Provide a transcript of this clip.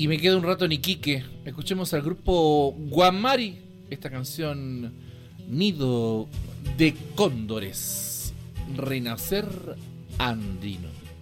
Y me quedo un rato en Iquique. Escuchemos al grupo Guamari. Esta canción Nido de Cóndores. Renacer andino.